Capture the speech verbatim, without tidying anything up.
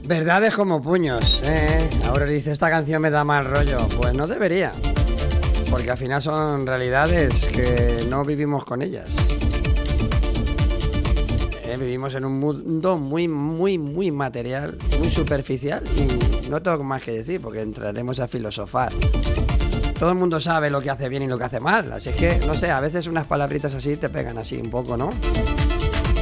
Verdades como puños, ¿eh? Ahora dice, esta canción me da mal rollo. Pues no debería, porque al final son realidades que no vivimos con ellas. ¿Eh? Vivimos en un mundo muy, muy, muy material, muy superficial y no tengo más que decir, porque entraremos a filosofar. Todo el mundo sabe lo que hace bien y lo que hace mal, así que, no sé, a veces unas palabritas así te pegan así un poco, ¿no?